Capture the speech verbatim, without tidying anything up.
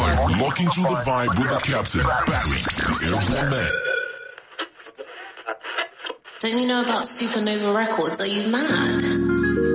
Locking to the vibe with the captain, Barry, the Airborne Man. Don't you know about Supernova Records? Are you mad?